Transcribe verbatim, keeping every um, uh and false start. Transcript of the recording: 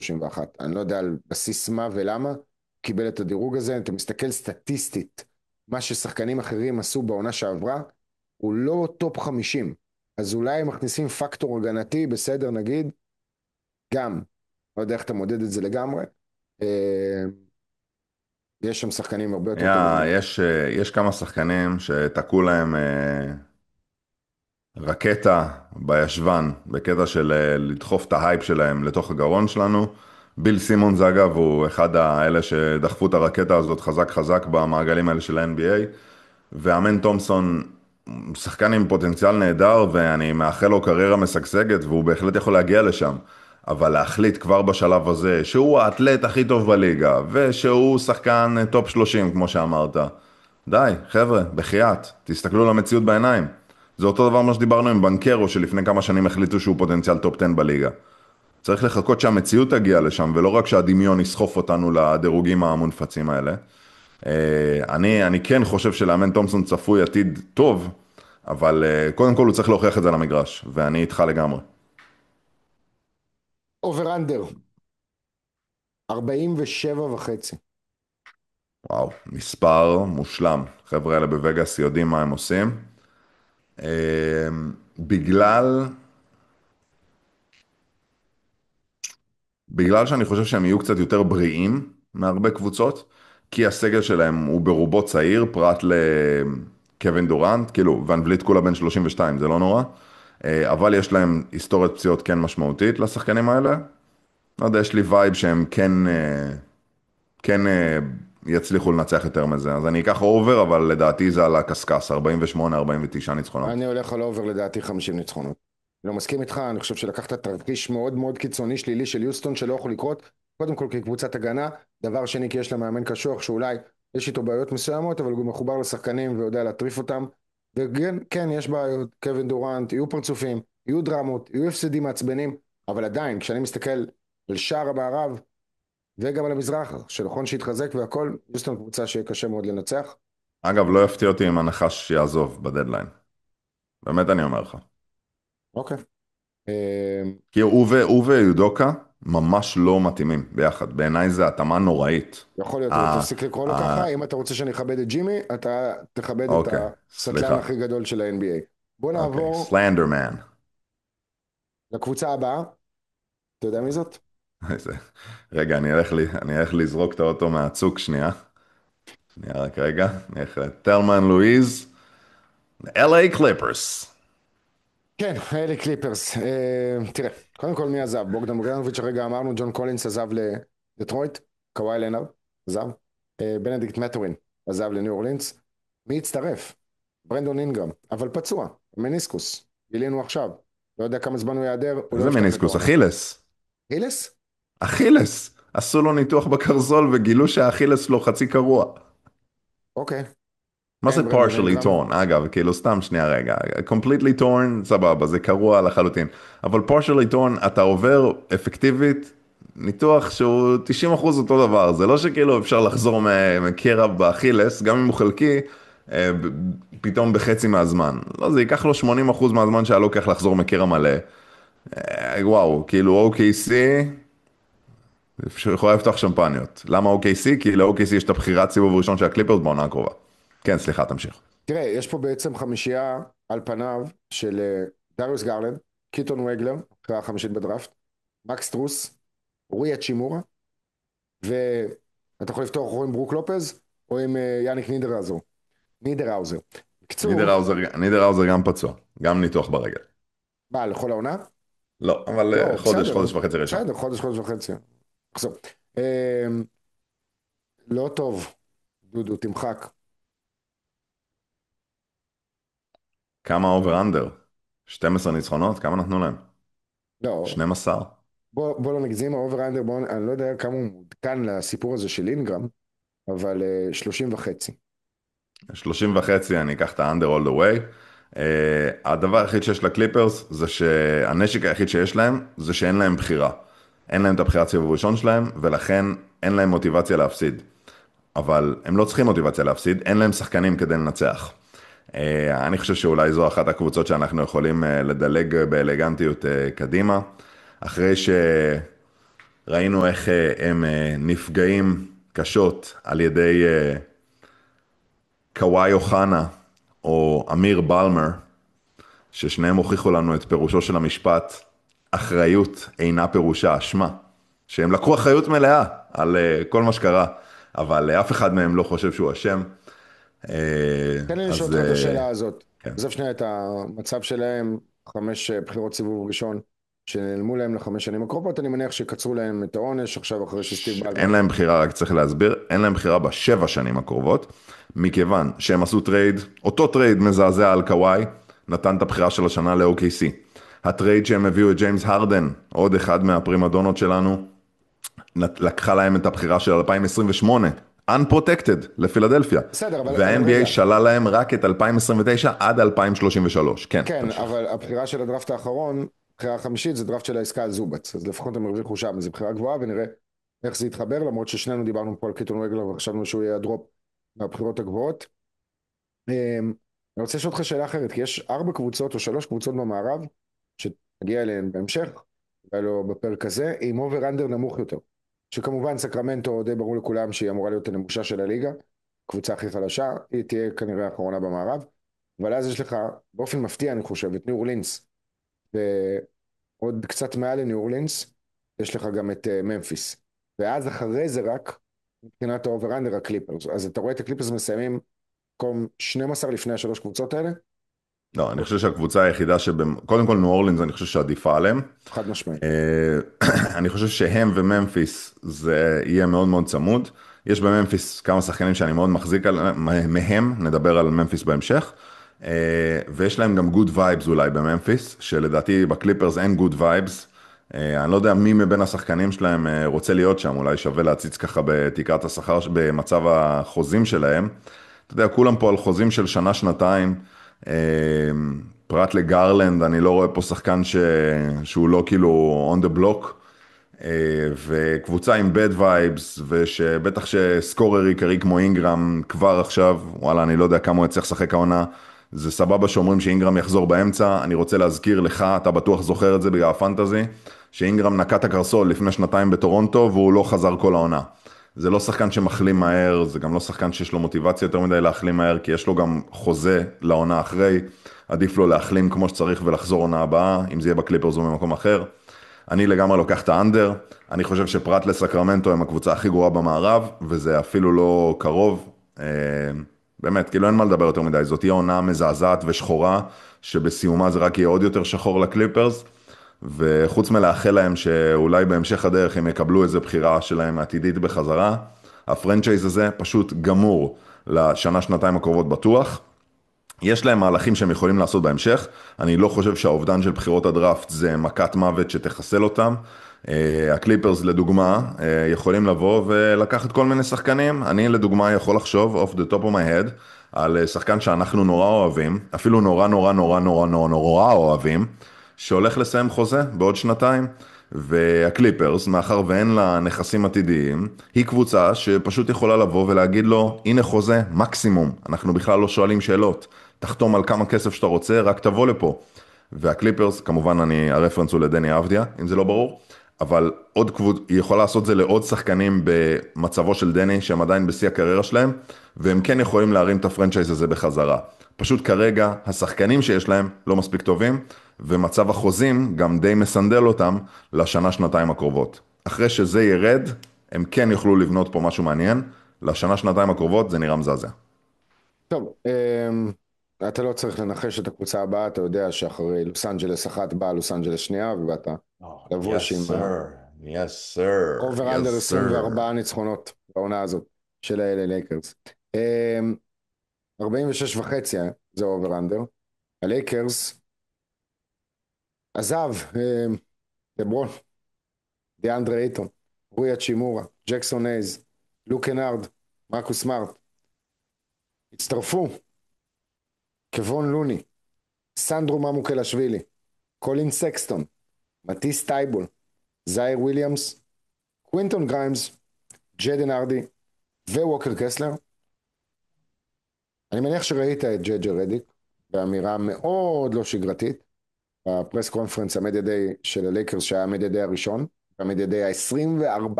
שלושים ואחת. אני לא יודע על בסיס מה ולמה קיבל את הדירוג הזה. אתה מסתכל סטטיסטית, מה ששחקנים אחרים עשו בעונה שעברה, הוא לא טופ חמישים. אז אולי הם מכניסים פקטור הגנתי, בסדר נגיד, גם. לא יודע איך אתה מודד את זה לגמרי. אה, יש שם שחקנים הרבה יותר טובים היה, ממנו. יש, אה, יש כמה שחקנים שתקעו להם אה, רקטה בישבן, בקטע של אה, לדחוף את ההייפ שלהם לתוך הגרון שלנו. ביל סימונס אגב הוא אחד האלה שדחפו את הרקטה הזאת חזק חזק במעגלים האלה של ה-אן בי איי, ואמן תומפסון שחקן עם פוטנציאל נהדר ואני מאחל לו קריירה משגשגת והוא בהחלט יכול להגיע לשם, אבל להחליט כבר בשלב הזה שהוא האתלט הכי טוב בליגה ושהוא שחקן טופ שלושים כמו שאמרת, די חבר'ה בחייאת, תסתכלו למציאות בעיניים. זה אותו דבר מה שדיברנו עם בנקרו שלפני כמה שנים החליטו שהוא פוטנציאל טופ עשר בליגה. צריך לחכות שהמציאות תגיע לשם ולא רק שהדמיון יסחוף אותנו לדירוגים המונפצים האלה. אה, אני, אני כן חושב שלאמן תומפסון צפוי עתיד טוב, אבל אה, קודם כל הוא צריך להוכיח את זה למגרש, ואני איתך לגמרי. אובר אנדר, ארבעים ושבע וחצי. וואו, מספר מושלם. חבר'ה האלה בווגאס יודעים מה הם עושים. אה, בגלל, בגלל שאני חושב שהם יהיו קצת יותר בריאים מהרבה קבוצות, כי הסגל שלהם הוא ברובו צעיר, פרט לקווין דורנט, כאילו, ון וליט כולה בן שלושים ושתיים, זה לא נורא, אה, אבל יש להם היסטוריית פציעות כן משמעותית לשחקנים האלה. לא יודע, יש לי וייב שהם כן, אה, כן אה, יצליחו לנצח יותר מזה. אז אני אקח אובר, אבל לדעתי זה על הקסקס, ארבעים ושמונה ארבעים ותשע ניצחונות. אני הולך על אובר לדעתי חמישים ניצחונות. לא מסכים איתך, אני חושב שלקחת תרחיש מאוד מאוד קיצוני שלילי של יוסטון שלא יכול לקרות, קודם כל כקבוצת הגנה, דבר שני כי יש לה מאמן קשוח שאולי יש איתו בעיות מסוימות, אבל הוא מחובר לשחקנים ויודע להטריף אותם, וכן, כן, יש בעיות, קווין דורנט, יהיו פרצופים, יהיו דרמות, יהיו הפסדים מעצבנים, אבל עדיין, כשאני מסתכל על שער המערב וגם על המזרח, שנכון שהתחזק והכל, יוסטון קבוצה שיהיה קשה מאוד לנצח. אגב, לא יפתיע אותי אם הנחש יעזוב בדדליין. באמת אני אומר לך. אוקיי. אה, כי הוא ו- הוא ויודוקה ממש לא מתאימים ביחד. בעיניי זה התאמה נוראית. יכול להיות, אה, תפסיק לקרוא לו אה, ככה, אם אתה רוצה שאני אכבד את ג'ימי, אתה תכבד את אוקיי, הסטלן סליחה. הכי גדול של ה-אן בי איי. בוא אוקיי, נעבור סלנדרמן. לקבוצה הבאה, אתה יודע מי זאת? רגע, אני אלך לי, אני אלך לזרוק את האוטו מהצוק שנייה. שנייה רק רגע. אני אלך לטלמן לואיז. אל איי קליפרס. כן, אלה קליפרס. אה, תראה, קודם כל מי עזב? בוגדן בוגדנוביץ' הרגע אמרנו, ג'ון קולינס עזב לדטרויט, קוואי לנארד עזב, אה, בנדיקט מטורין עזב לניו אורלינס. מי הצטרף? ברנדון אינגרם, אבל פצוע, מניסקוס, גילינו עכשיו. לא יודע כמה זמן הוא ייעדר, הוא לא איזה יפתח את מניסקוס? העונה. אכילס. אילס? אכילס. עשו לו ניתוח בקרזול וגילו שהאכילס שלו חצי קרוע. אוקיי. מה זה כן, ברנדון partially אינגרם. torn? אגב, כאילו סתם שנייה רגע. completely torn, סבבה, זה קרוע לחלוטין. אבל partially torn, אתה עובר אפקטיבית ניתוח שהוא תשעים אחוז אותו דבר. זה לא שכאילו אפשר לחזור מ- מקרע באכילס, גם אם הוא חלקי, אה, ב- פתאום בחצי מהזמן. לא, זה ייקח לו שמונים אחוז מהזמן שהיה לוקח לחזור מקרע מלא. אה, וואו, כאילו או קיי סי, יכולה לפתוח שמפניות. למה או קיי סי? כי ל-או קיי סי יש את הבחירת סיבוב ראשון של הקליפרס בעונה הקרובה. כן, סליחה, תמשיך. תראה, יש פה בעצם חמישייה על פניו של אה, דריוס גרלנד, קיטון וגלר, אחרי החמישית בדראפט, מקס טרוס, רוי אצ'ימורה, ואתה יכול לפתוח או עם ברוק לופז, או עם אה, יאניק נידראוזר. נידראוזר. בקיצור, נידראוזר, נידראוזר גם פצוע, גם ניתוח ברגל. מה, לכל העונה? לא, אבל אה, לא, חודש, בסדר, חודש וחצי ראשון. בסדר, חודש, חודש וחצי. עכשיו, אה, לא טוב, דודו, תמחק. כמה אובר אנדר? שתים עשרה ניצחונות? כמה נתנו להם? לא, שנים עשר? בוא, בוא לא נגזים, האובר אנדר, בוא, אני לא יודע כמה הוא מעודכן לסיפור הזה של אינגרם, אבל אה, שלושים וחצי. שלושים וחצי, אני אקח את האנדר all the way. Uh, הדבר היחיד שיש לקליפרס זה שהנשק היחיד שיש להם זה שאין להם בחירה. אין להם את הבחירת סיבוב ראשון שלהם, ולכן אין להם מוטיבציה להפסיד. אבל הם לא צריכים מוטיבציה להפסיד, אין להם שחקנים כדי לנצח. אה, אני חושב שאולי זו אחת הקבוצות שאנחנו יכולים אה, לדלג באלגנטיות אה, קדימה, אחרי ש... ראינו איך אה, הם אה, נפגעים קשות על ידי אה, קוואי אוחנה או אמיר בלמר, ששניהם הוכיחו לנו את פירושו של המשפט, אחריות אינה פירושה אשמה. שהם לקחו אחריות מלאה על אה, כל מה שקרה, אבל אה, אף אחד מהם לא חושב שהוא אשם. אה, תן לי לשאול אז אותך את אה, השאלה הזאת. כן. עזוב שנייה את המצב שלהם, חמש אה, בחירות סיבוב ראשון, שנעלמו להם לחמש שנים הקרובות, אני מניח שקצרו להם את העונש עכשיו אחרי שסטיב בלמר. אין להם בחירה, רק צריך להסביר, אין להם בחירה בשבע שנים הקרובות, מכיוון שהם עשו טרייד, אותו טרייד מזעזע על קוואי, נתן את הבחירה של השנה ל-או קיי סי. הטרייד שהם הביאו את ג'יימס הרדן, עוד אחד מהפרימדונות שלנו, נת- לקחה להם את הבחירה של אלפיים עשרים ושמונה, unprotected, לפילדלפיה. בסדר, אבל, אבל וה-אן בי איי רגע, שלל להם רק את אלפיים עשרים ותשע עד אלפיים שלושים ושלוש. כן, כן, תמשיך. אבל הבחירה של הדראפט האחרון, הבחירה החמישית, זה דראפט של העסקה על זובץ, אז לפחות הם הרוויחו שם, זו בחירה גבוהה, ונראה איך זה יתחבר, למרות ששנינו דיברנו פה על קיטון רגלר, וחשבנו שהוא יהיה הדרופ מהבחירות הגבוהות. אמ, אני רוצה לשאול אותך שאלה אחרת, כי יש ארבע קבוצות או שלוש קבוצות במערב, שנגיע אליהן בהמשך, אולי לא בפרק הזה, עם אובר אנדר נמוך יותר. שכמובן סקרמנטו די ברור לכולם שהיא אמורה להיות הנמושה של הליגה, קבוצה הכי חלשה, היא תהיה כנראה האחרונה במערב, אבל אז יש לך, באופן מפתיע אני חושב, את ניו אורלינס, ועוד קצת מעל לניו אורלינס, יש לך גם את uh, ממפיס. ואז אחרי זה רק, מבחינת האובר אנדר הקליפרס. אז אתה רואה את הקליפרס מסיימים מקום שתים עשרה לפני השלוש קבוצות האלה? לא, אני חושב שהקבוצה היחידה שבהם, קודם כל ניו אורלינס, אני חושב שעדיפה עליהם. חד משמעית. אה, אני חושב שהם וממפיס זה יהיה מאוד מאוד צמוד. יש בממפיס כמה שחקנים שאני מאוד מחזיק על, מהם, נדבר על ממפיס בהמשך. אה, ויש להם גם גוד וייבס אולי בממפיס, שלדעתי בקליפרס אין גוד וייבס. אני לא יודע מי מבין השחקנים שלהם אה, רוצה להיות שם, אולי שווה להציץ ככה בתקרת השכר, במצב החוזים שלהם. אתה יודע, כולם פה על חוזים של שנה-שנתיים. אה, פרט לגרלנד, אני לא רואה פה שחקן ש... שהוא לא כאילו on the block, אה, וקבוצה עם bad vibes, ושבטח שסקורר עיקרי כמו אינגרם כבר עכשיו, וואלה, אני לא יודע כמה הוא יצליח לשחק העונה, זה סבבה שאומרים שאינגרם יחזור באמצע, אני רוצה להזכיר לך, אתה בטוח זוכר את זה בגלל הפנטזי, שאינגרם נקע את הקרסול לפני שנתיים בטורונטו, והוא לא חזר כל העונה. זה לא שחקן שמחלים מהר, זה גם לא שחקן שיש לו מוטיבציה יותר מדי להחלים מהר, כי יש לו גם חוזה לעונה אחרי, עדיף לו להחלים כמו שצריך ולחזור עונה הבאה, אם זה יהיה בקליפרס או במקום אחר. אני לגמרי לוקח את האנדר, אני חושב שפרט לסקרמנטו הם הקבוצה הכי גרועה במערב, וזה אפילו לא קרוב, אה, באמת, כאילו אין מה לדבר יותר מדי, זאת תהיה עונה מזעזעת ושחורה, שבסיומה זה רק יהיה עוד יותר שחור לקליפרס, וחוץ מלאחל להם שאולי בהמשך הדרך הם יקבלו איזה בחירה שלהם עתידית בחזרה, הפרנצ'ייז הזה פשוט גמור לשנה שנתיים הקרובות בטוח. יש להם מהלכים שהם יכולים לעשות בהמשך, אני לא חושב שהאובדן של בחירות הדראפט זה מכת מוות שתחסל אותם. אה, הקליפרס לדוגמה אה, יכולים לבוא ולקחת כל מיני שחקנים, אני לדוגמה יכול לחשוב off the top of my head על אה, שחקן שאנחנו נורא אוהבים, אפילו נורא נורא נורא נורא נורא נורא אוהבים, שהולך לסיים חוזה בעוד שנתיים, והקליפרס, מאחר ואין לה נכסים עתידיים, היא קבוצה שפשוט יכולה לבוא ולהגיד לו, הנה חוזה, מקסימום, אנחנו בכלל לא שואלים שאלות, תחתום על כמה כסף שאתה רוצה, רק תבוא לפה. והקליפרס, כמובן אני, הרפרנס הוא לדני אבדיה, אם זה לא ברור, אבל עוד קבוצה, היא יכולה לעשות זה לעוד שחקנים במצבו של דני, שהם עדיין בשיא הקריירה שלהם, והם כן יכולים להרים את הפרנצ'ייז הזה בחזרה. פשוט כרגע, השחקנים שיש להם לא מספיק טובים, ומצב החוזים גם די מסנדל אותם לשנה, שנתיים הקרובות. אחרי שזה ירד, הם כן יוכלו לבנות פה משהו מעניין, לשנה, שנתיים הקרובות זה נראה מזעזע. טוב, אמ, אתה לא צריך לנחש את הקבוצה הבאה, אתה יודע שאחרי לוס אנג'לס אחת באה לוס אנג'לס שנייה, ובאת Oh, לבוש yes, עם sir. Yes, sir. אובר Yes, אנדר sir. עשרים וארבע ניצחונות בעונה הזאת של ה-אל איי לייקרס. ארבעים ושש וחצי זה אובר אנדר. הלייקרס עזב, אמ, לברון, דיאנדרה אייטון, רוי אצ'ימורה, ג'קסון אייז, לוק קנארד, מרקוס סמארט, הצטרפו קוון לוני, סנדרו ממוקלשווילי, קולין סקסטון, מטיס טייבול, זייר וויליאמס, קווינטון גריימס, ג'דן ארדי וווקר קסלר. אני מניח שראית את ג'ג'ה רדיק באמירה מאוד לא שגרתית בפרס קונפרנס המדיה דיי של הלייקרס שהיה המדיה דיי הראשון תמיד יודע, עשרים וארבע